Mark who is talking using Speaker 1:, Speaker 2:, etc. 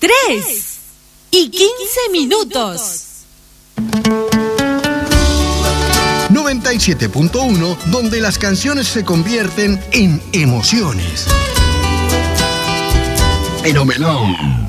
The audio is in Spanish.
Speaker 1: 3:15.
Speaker 2: 97.1, donde las canciones se convierten en emociones. Pero melón.